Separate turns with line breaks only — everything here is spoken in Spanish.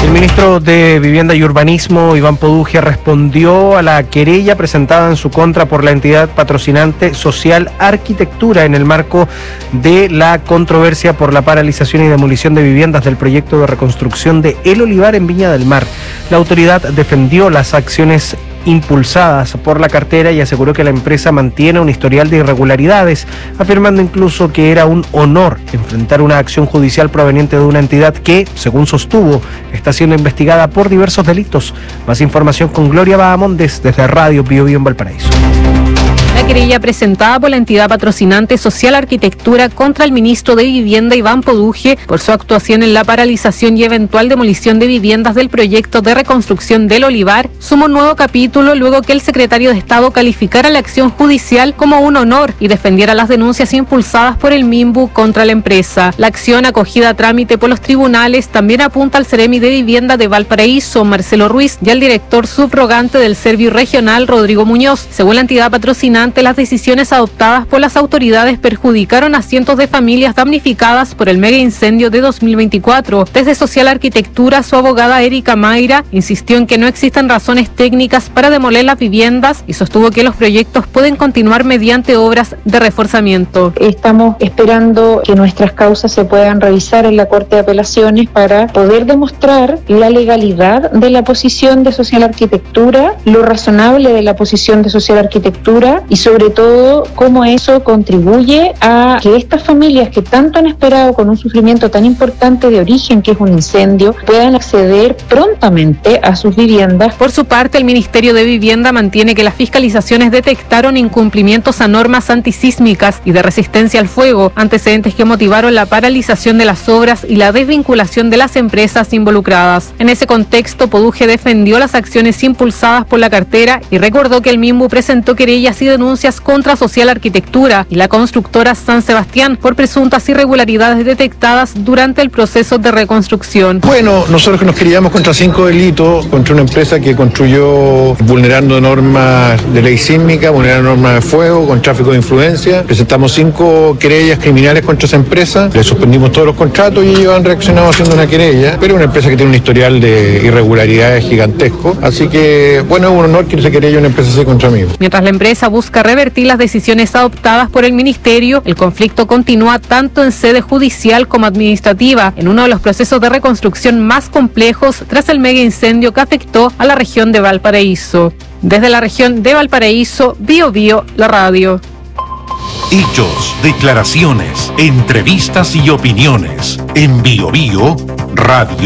El ministro de Vivienda y Urbanismo, Iván Poduje, respondió a la querella presentada en su contra por la entidad patrocinante Social Arquitectura en el marco de la controversia por la paralización y demolición de viviendas del proyecto de reconstrucción de El Olivar en Viña del Mar. La autoridad defendió las acciones impulsadas por la cartera y aseguró que la empresa mantiene un historial de irregularidades, afirmando incluso que era un honor enfrentar una acción judicial proveniente de una entidad que, según sostuvo, está siendo investigada por diversos delitos. Más información con Gloria Bahamondes desde Radio Bio Bio en Valparaíso.
La querella presentada por la entidad patrocinante Social Arquitectura contra el ministro de Vivienda, Iván Poduje, por su actuación en la paralización y eventual demolición de viviendas del proyecto de reconstrucción del Olivar, suma un nuevo capítulo luego que el secretario de Estado calificara la acción judicial como un honor y defendiera las denuncias impulsadas por el MIMBU contra la empresa. La acción, acogida a trámite por los tribunales, también apunta al Seremi de Vivienda de Valparaíso, Marcelo Ruiz, y al director subrogante del Servio Regional, Rodrigo Muñoz. Según la entidad patrocinante, las decisiones adoptadas por las autoridades perjudicaron a cientos de familias damnificadas por el mega incendio de 2024. Desde Social Arquitectura, su abogada Erika Mayra insistió en que no existen razones técnicas para demoler las viviendas y sostuvo que los proyectos pueden continuar mediante obras de reforzamiento.
Estamos esperando que nuestras causas se puedan revisar en la Corte de Apelaciones para poder demostrar la legalidad de la posición de Social Arquitectura, lo razonable de la posición de Social Arquitectura y sobre todo cómo eso contribuye a que estas familias que tanto han esperado con un sufrimiento tan importante de origen, que es un incendio, puedan acceder prontamente a sus viviendas.
Por su parte, el Ministerio de Vivienda mantiene que las fiscalizaciones detectaron incumplimientos a normas antisísmicas y de resistencia al fuego, antecedentes que motivaron la paralización de las obras y la desvinculación de las empresas involucradas. En ese contexto, Poduje defendió las acciones impulsadas por la cartera y recordó que el MIMBU presentó querellas y denuncias contra Social Arquitectura y la constructora San Sebastián por presuntas irregularidades detectadas durante el proceso de reconstrucción.
Bueno, nosotros nos queríamos contra 5 delitos, contra una empresa que construyó vulnerando normas de ley sísmica, vulnerando normas de fuego, con tráfico de influencia. Presentamos 5 querellas criminales contra esa empresa, le suspendimos todos los contratos y ellos han reaccionado haciendo una querella, pero una empresa que tiene un historial de irregularidades gigantesco. Así que, bueno, es un honor que se querella una empresa así contra mí.
Mientras la empresa busca revertir las decisiones adoptadas por el ministerio, el conflicto continúa tanto en sede judicial como administrativa, en uno de los procesos de reconstrucción más complejos tras el mega incendio que afectó a la región de Valparaíso. Desde la región de Valparaíso, Bio Bio, la radio.
Hechos, declaraciones, entrevistas y opiniones. En Bio Bio, Radio